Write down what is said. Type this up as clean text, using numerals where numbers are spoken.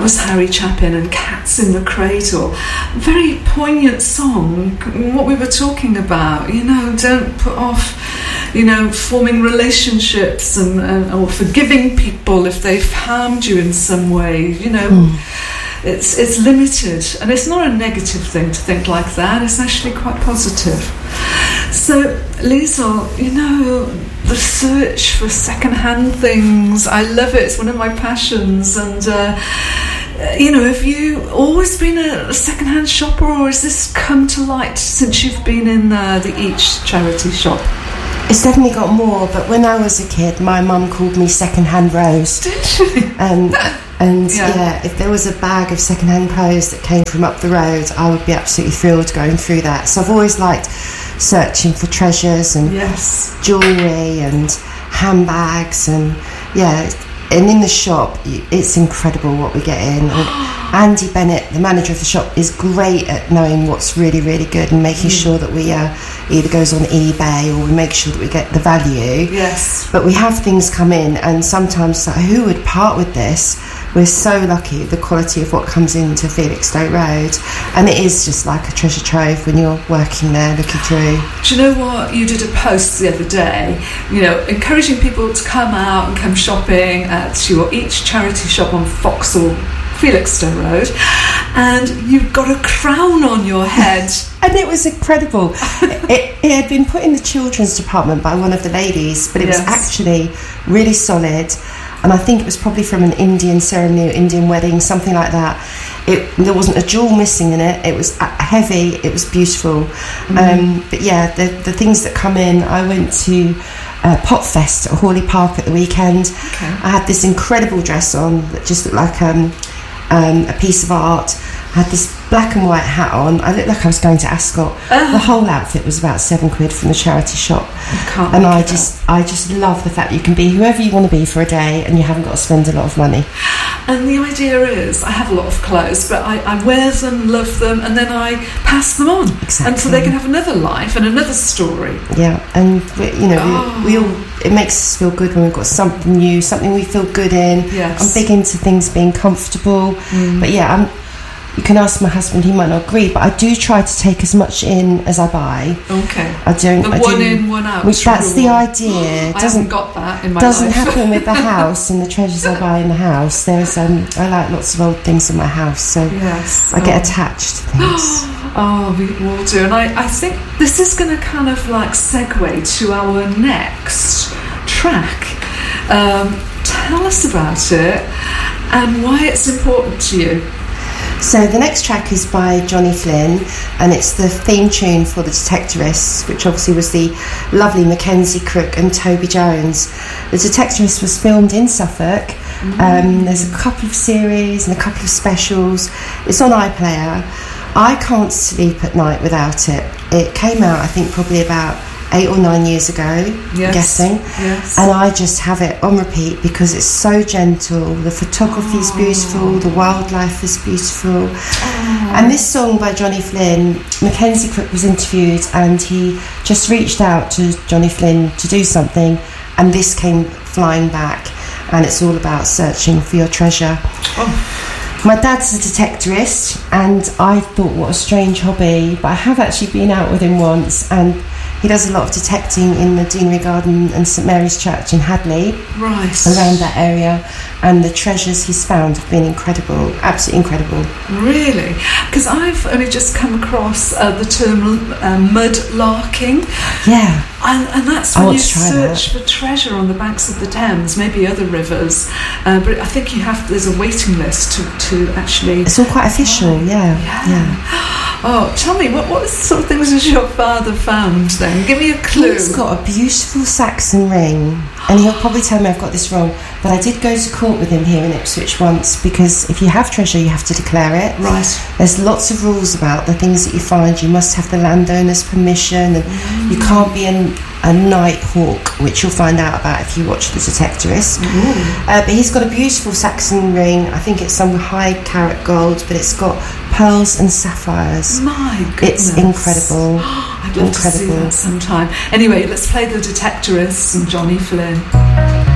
was Harry Chapin and Cats in the Cradle. Very poignant song, what we were talking about, don't put off, forming relationships and or forgiving people if they've harmed you in some way, It's limited, and it's not a negative thing to think like that. It's actually quite positive. So, Liesl, the search for second-hand things, I love it. It's one of my passions. And, have you always been a second-hand shopper, or has this come to light since you've been in the Each charity shop? It's definitely got more, but when I was a kid, my mum called me second-hand Rose. Did she? And if there was a bag of second-hand clothes that came from up the road, I would be absolutely thrilled going through that. So I've always liked searching for treasures and jewellery and handbags and in the shop it's incredible what we get in. Andy Bennett, the manager of the shop, is great at knowing what's really, really good and making sure that we either goes on eBay or we make sure that we get the value. Yes. But we have things come in, and sometimes who would part with this? We're so lucky, the quality of what comes into Felixstowe Road, and it is just like a treasure trove when you're working there looking through. Do you know what? You did a post the other day, encouraging people to come out and come shopping at your Each charity shop on Vauxhall, Felixstowe Road, and you've got a crown on your head. And it was incredible. It had been put in the children's department by one of the ladies, but it was actually really solid. And I think it was probably from an Indian ceremony or Indian wedding, something like that. There wasn't a jewel missing in it. It was heavy. It was beautiful. But the things that come in, I went to Popfest at Hawley Park at the weekend. Okay. I had this incredible dress on that just looked like a piece of art. I had this black and white hat on. I looked like I was going to Ascot. The whole outfit was about £7 from the charity shop. And I just love the fact that you can be whoever you want to be for a day and you haven't got to spend a lot of money. And the idea is, I have a lot of clothes, but I wear them, love them, and then I pass them on. Exactly. And so they can have another life and another story. Yeah, and we all, it makes us feel good when we've got something new, something we feel good in. Yes. I'm big into things being comfortable. But you can ask my husband, he might not agree, but I do try to take as much in as I buy. Okay. I don't. The one in, one out. Which that's the idea. I haven't got that in my doesn't life. happen with the house and the treasures I buy in the house. There's I like lots of old things in my house, so I get attached to things. We all do. And I think this is going to kind of like segue to our next track. Tell us about it and why it's important to you. So the next track is by Johnny Flynn, and it's the theme tune for The Detectorists, which obviously was the lovely Mackenzie Crook and Toby Jones. The Detectorists was filmed in Suffolk. There's a couple of series and a couple of specials. It's on iPlayer. I can't sleep at night without it. It came out, I think, probably about 8 or 9 years ago, I'm guessing. Yes. And I just have it on repeat because it's so gentle. The photography is beautiful, the wildlife is beautiful. And this song by Johnny Flynn, Mackenzie Crook was interviewed and he just reached out to Johnny Flynn to do something, and this came flying back, and it's all about searching for your treasure. My dad's a detectorist, and I thought, what a strange hobby, but I have actually been out with him once, and he does a lot of detecting in the Deanery Garden and St Mary's Church in Hadley, around that area, and the treasures he's found have been incredible, absolutely incredible. Really? Because I've only just come across the term mudlarking. Yeah. And that's when you search for treasure on the banks of the Thames, maybe other rivers. But I think there's a waiting list to actually... It's all quite official, yeah. Oh, tell me, what sort of things has your father found then? Give me a clue. He's got a beautiful Saxon ring, and he'll probably tell me I've got this wrong, but I did go to court with him here in Ipswich once, because if you have treasure, you have to declare it. Right. There's lots of rules about the things that you find. You must have the landowner's permission, and you can't be a night hawk, which you'll find out about if you watch The Detectorist. But he's got a beautiful Saxon ring. I think it's some high carat gold, but it's got pearls and sapphires. My goodness. It's incredible. I'd love to see that sometime. Anyway, let's play The Detectorists and Johnny Flynn.